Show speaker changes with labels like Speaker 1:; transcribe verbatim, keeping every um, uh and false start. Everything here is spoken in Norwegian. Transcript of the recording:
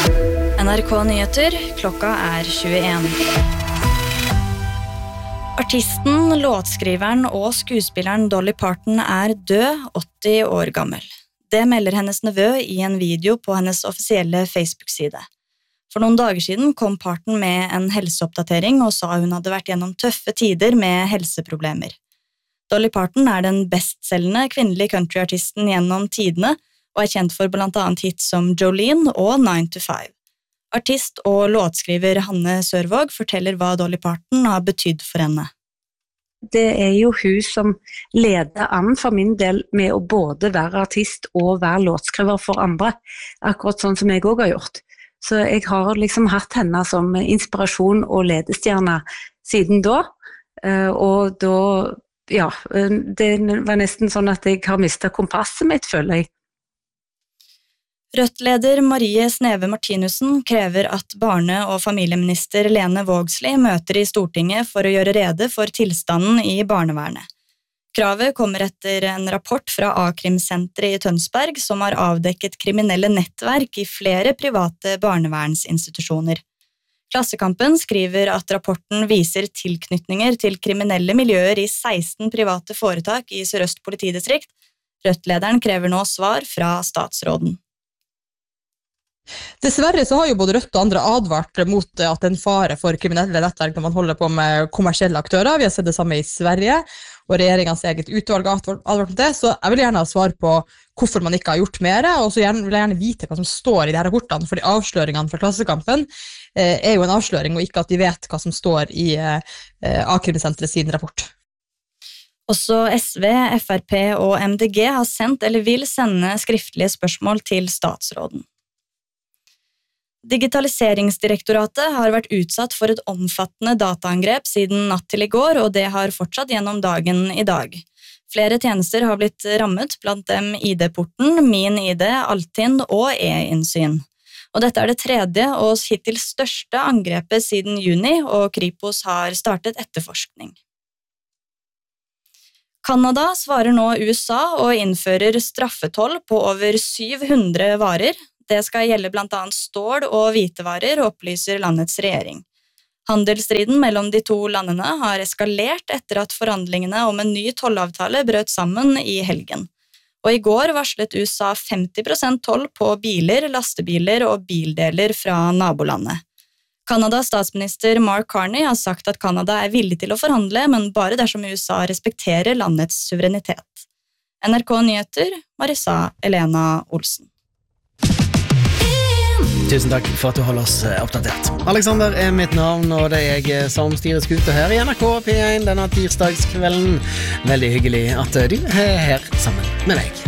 Speaker 1: N R K Nyheter, klokka er tjueen. Artisten, låtskriveren og skuespilleren Dolly Parton er død, åtti år gammel. Det melder hennes nevø i en video på hennes offisielle Facebook-side. For noen dager siden kom Parton med en helseoppdatering og sa hun hadde vært gjennom tøffe tider med helseproblemer. Dolly Parton er den bestselgende kvinnelige countryartisten gjennom tidene og er kjent for blant annet hits som Jolene og nine to five. Artist og låtskriver Hanne Sørvåg forteller hva Dolly Parton har betydd for henne.
Speaker 2: Det er jo hun som leder an for min del med å både være artist og være låtskriver for andre, akkurat sånn som jeg også har gjort. Så jeg har liksom hatt henne som inspirasjon og ledestjerne siden da, og da, ja, det var nesten sånn at jeg har mistet kompasset mitt, føler jeg.
Speaker 1: Rødt-leder Marie Sneve Martinussen krever at barne- og familieminister Lene Vågslid møter i Stortinget for å gjøre rede for tilstanden i barnevernet. Kravet kommer etter en rapport fra A-krimsenteret i Tønsberg som har avdekket kriminelle nettverk i flere private barnevernsinstitusjoner. Klassekampen skriver at rapporten viser tilknytninger til kriminelle miljøer i seksten private foretak i Sør-Øst politidistrikt. Rødt-lederen krever nå svar fra statsråden.
Speaker 3: Dessverre så har jo både Rødt og andre advart mot at det er en fare for kriminelle nettverk når man holder på med kommersielle aktører. Vi har sett det samme i Sverige, og regjeringens eget utvalg har advart mot det, så jeg vil gjerne ha svar på hvorfor man ikke har gjort mer, og så vil jeg gjerne vite hva som står i de her rapportene, fordi avsløringene fra Klassekampen er jo en avsløring, og ikke at vi vet hva som står i A-krimsenteret sin rapport.
Speaker 1: Også S V, F R P og M D G har sendt eller vil sende skriftlige spørsmål til statsråden. Digitaliseringsdirektoratet har vært utsatt for et omfattende dataangrep siden natt til i går, og det har fortsatt gjennom dagen i dag. Flere tjenester har blitt rammet, blant dem I D-porten, Min I D, Altinn og E-innsyn. Og dette er det tredje og hittil største angrepet siden juni, og Kripos har startet etterforskning. Kanada svarer nå U S A og innfører straffetoll på over syv hundre varer. Det skal gjelde blant annet stål og hvitevarer, opplyser landets regjering. Handelsstriden mellom de to landene har eskalert etter at forhandlingene om en ny tollavtale brøt sammen i helgen. Og i går varslet U S A femti prosent toll på biler, lastebiler og bildeler fra nabolandet. Kanadas statsminister Mark Carney har sagt at Kanada er villig til å forhandle, men bare dersom U S A respekterer landets suverenitet. N R K Nyheter, Marissa Elena Olsen.
Speaker 4: Tusen takk for at du holder oss oppdatert. Alexander er mitt navn, og det er jeg som styrer skuta her i N R K P én denne tirsdagskvelden. Veldig hyggelig at du er her sammen med meg.